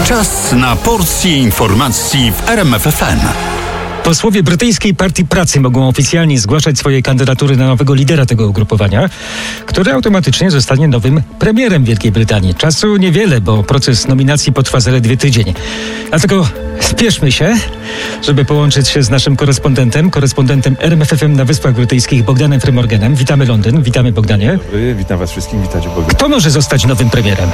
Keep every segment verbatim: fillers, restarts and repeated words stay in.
Czas na porcję informacji w R M F F M. Posłowie brytyjskiej Partii Pracy mogą oficjalnie zgłaszać swoje kandydatury na nowego lidera tego ugrupowania, który automatycznie zostanie nowym premierem Wielkiej Brytanii. Czasu niewiele, bo proces nominacji potrwa zaledwie tydzień. Dlatego spieszmy się, żeby połączyć się z naszym korespondentem, korespondentem R M F F M na Wyspach Brytyjskich, Bogdanem Frymorganem. Witamy Londyn, witamy Bogdanie. Dobry, witam was wszystkim, witajcie Bogdan. Kto może zostać nowym premierem?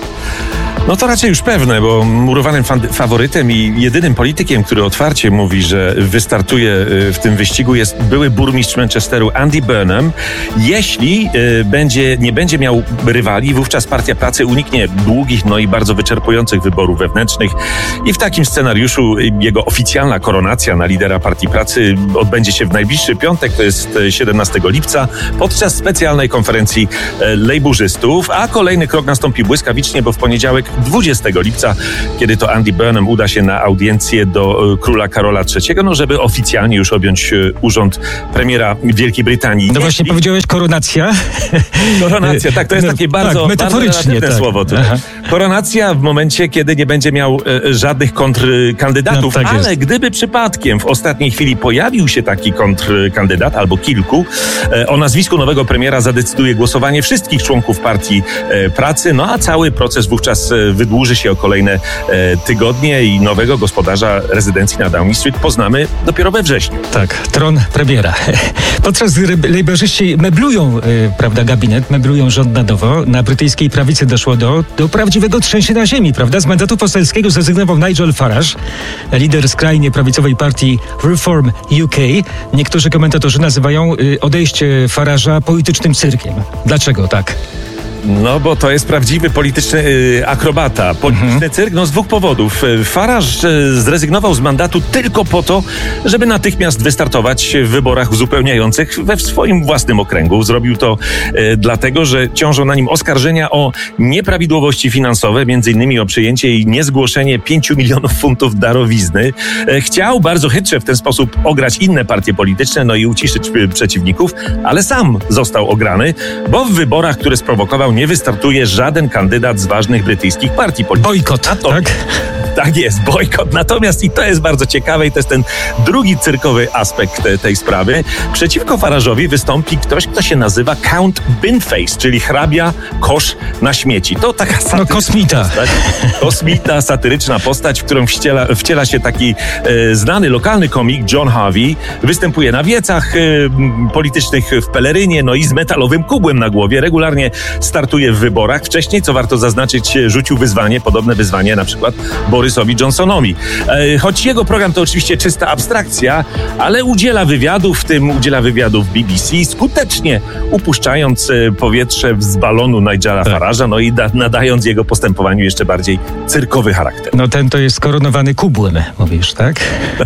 No to raczej już pewne, bo murowanym faworytem i jedynym politykiem, który otwarcie mówi, że wystartuje w tym wyścigu, jest były burmistrz Manchesteru Andy Burnham. Jeśli y, będzie, nie będzie miał rywali, wówczas Partia Pracy uniknie długich, no i bardzo wyczerpujących wyborów wewnętrznych i w takim scenariuszu jego oficjalna koronacja na lidera Partii Pracy odbędzie się w najbliższy piątek, to jest siedemnastego lipca, podczas specjalnej konferencji e, lejburzystów, a kolejny krok nastąpi błyskawicznie, bo w poniedziałek dwudziestego lipca, kiedy to Andy Burnham uda się na audiencję do króla Karola trzeciego, no żeby oficjalnie już objąć urząd premiera Wielkiej Brytanii. No właśnie powiedziałeś koronacja. Koronacja, tak, to jest no, takie bardzo, tak, metaforycznie bardzo tak. słowo. Koronacja w momencie, kiedy nie będzie miał e, żadnych kontrkandydatów, no, tak ale jest. Gdyby przypadkiem w ostatniej chwili pojawił się taki kontrkandydat albo kilku, e, o nazwisku nowego premiera zadecyduje głosowanie wszystkich członków Partii e, Pracy, no a cały proces wówczas e, wydłuży się o kolejne e, tygodnie i nowego gospodarza rezydencji na Downing Street poznamy dopiero we wrześniu. Tak, tron premiera. Podczas gdy lejburzyści meblują, e, prawda, gabinet, meblują rząd na nowo, na brytyjskiej prawicy doszło do, do prawdziwego trzęsienia ziemi, prawda? Z mandatu poselskiego zrezygnował Nigel Farage, lider skrajnie prawicowej partii Reform U K. Niektórzy komentatorzy nazywają y, odejście Farage'a politycznym cyrkiem. Dlaczego tak? No bo to jest prawdziwy polityczny y, akrobata. Polityczny mhm. cyrk, no z dwóch powodów. Farage y, zrezygnował z mandatu tylko po to, żeby natychmiast wystartować w wyborach uzupełniających we swoim własnym okręgu. Zrobił to y, dlatego, że ciążą na nim oskarżenia o nieprawidłowości finansowe, między innymi o przyjęcie i niezgłoszenie pięciu milionów funtów darowizny. Y, chciał bardzo chytrze w ten sposób ograć inne partie polityczne, no i uciszyć y, przeciwników, ale sam został ograny, bo w wyborach, które sprowokował, nie wystartuje żaden kandydat z ważnych brytyjskich partii politycznych. Bojkot, to, tak? Tak jest, bojkot. Natomiast, i to jest bardzo ciekawe, i to jest ten drugi cyrkowy aspekt te, tej sprawy, przeciwko Farage'owi wystąpi ktoś, kto się nazywa Count Binface, czyli hrabia kosz na śmieci. To taka satyryczna no, kosmita. postać, kosmita, satyryczna postać, w którą wciela, wciela się taki e, znany lokalny komik John Harvey. Występuje na wiecach e, politycznych w pelerynie, no i z metalowym kubłem na głowie. Regularnie startuje w wyborach. Wcześniej, co warto zaznaczyć, rzucił wyzwanie, podobne wyzwanie na przykład Borysowi Johnsonowi. E, choć jego program to oczywiście czysta abstrakcja, ale udziela wywiadów, w tym udziela wywiadów B B C, skutecznie upuszczając e, powietrze z balonu Nigela tak. Farage'a, no i da, nadając jego postępowaniu jeszcze bardziej cyrkowy charakter. No ten to jest skoronowany kubłem, mówisz, tak?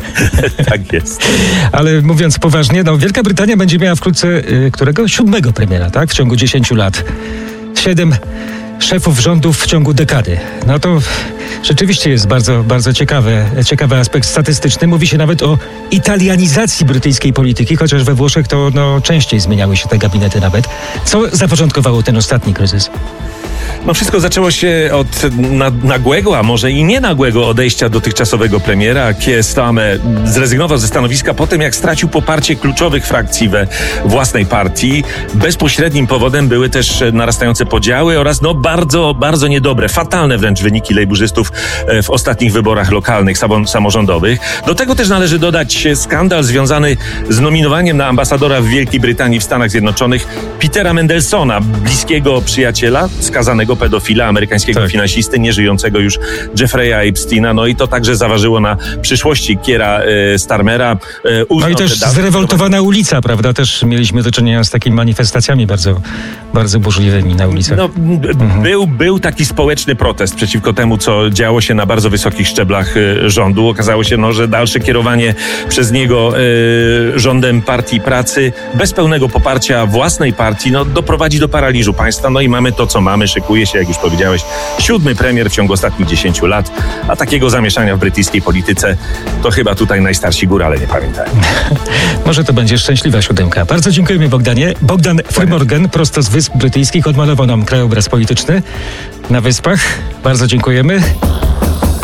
Tak jest. Ale mówiąc poważnie, no Wielka Brytania będzie miała wkrótce y, którego? Siódmego premiera, tak? W ciągu dziesięciu lat. Siedem szefów rządów w ciągu dekady. No to rzeczywiście jest bardzo, bardzo ciekawe, ciekawy aspekt statystyczny. Mówi się nawet o italianizacji brytyjskiej polityki, chociaż we Włoszech to no, częściej zmieniały się te gabinety nawet. Co zapoczątkowało ten ostatni kryzys? No wszystko zaczęło się od nagłego, a może i nie nagłego odejścia dotychczasowego premiera. Keir Starmer zrezygnował ze stanowiska po tym, jak stracił poparcie kluczowych frakcji we własnej partii. Bezpośrednim powodem były też narastające podziały oraz no bardzo, bardzo niedobre, fatalne wręcz wyniki lejburzystów w ostatnich wyborach lokalnych, samorządowych. Do tego też należy dodać skandal związany z nominowaniem na ambasadora w Wielkiej Brytanii w Stanach Zjednoczonych Petera Mendelssohna, bliskiego przyjaciela, skazanego pedofila, amerykańskiego tak. finansisty, nieżyjącego już Jeffrey'a Epsteina. No i to także zaważyło na przyszłości Keira e, Starmera. E, no i też zrewoltowana ulica, prawda? Też mieliśmy do czynienia z takimi manifestacjami bardzo, bardzo burzliwymi na ulicach. No, mhm. był, był taki społeczny protest przeciwko temu, co działo się na bardzo wysokich szczeblach e, rządu. Okazało się, no, że dalsze kierowanie przez niego e, rządem Partii Pracy bez pełnego poparcia własnej partii no, doprowadzi do paraliżu państwa. No i mamy to, co mamy. Szykuje się, jak już powiedziałeś, siódmy premier w ciągu ostatnich dziesięciu lat, a takiego zamieszania w brytyjskiej polityce to chyba tutaj najstarsi górale nie pamiętają. Może to będzie szczęśliwa siódemka. Bardzo dziękujemy, Bogdanie. Bogdan Frymorgan, prosto z Wysp Brytyjskich, odmalował nam krajobraz polityczny na Wyspach. Bardzo dziękujemy.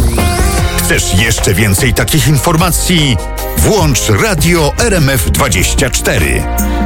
Chcesz jeszcze więcej takich informacji? Włącz Radio R M F dwadzieścia cztery.